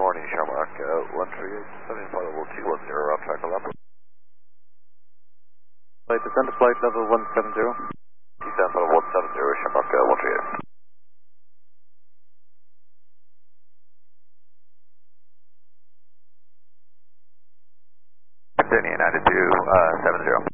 morning, Shamrock 138, 75 level 210, off track 11. Descend to flight level 170. Descend level 170, Shamrock 138. Continue, United 270.